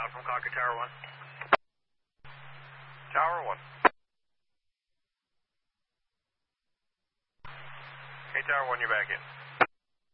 from Concord Tower 1. Tower 1. Hey, Tower 1, you're back in.